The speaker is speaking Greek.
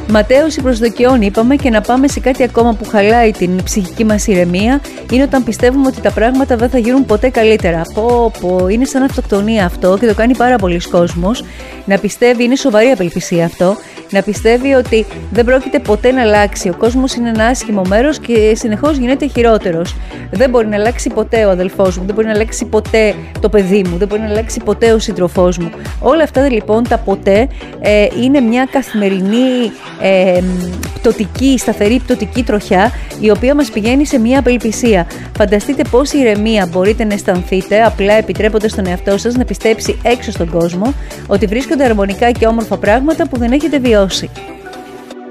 Ματέωση προσδοκιών είπαμε, και να πάμε σε κάτι ακόμα που χαλάει την ψυχική μας ηρεμία, είναι όταν πιστεύουμε ότι τα πράγματα δεν θα γίνουν ποτέ καλύτερα. Είναι σαν αυτοκτονία αυτό και το κάνει πάρα πολλοί κόσμος. Να πιστεύει, είναι σοβαρή απελπισία αυτό, να πιστεύει ότι δεν πρόκειται ποτέ να αλλάξει. Ο κόσμος είναι ένα άσχημο μέρος και συνεχώς γίνεται χειρότερος. Δεν μπορεί να αλλάξει ποτέ ο αδελφός μου, δεν μπορεί να αλλάξει ποτέ το παιδί μου, δεν μπορεί να αλλάξει ποτέ ο σύντροφός μου. Όλα αυτά λοιπόν τα ποτέ είναι μια καθημερινή σταθερή πτωτική τροχιά, η οποία μας πηγαίνει σε μια απελπισία. Φανταστείτε πόση ηρεμία μπορείτε να αισθανθείτε απλά επιτρέποντας στον εαυτό σας να πιστέψει έξω στον κόσμο ότι βρίσκονται αρμονικά και όμορφα πράγματα που δεν έχετε βιώσει.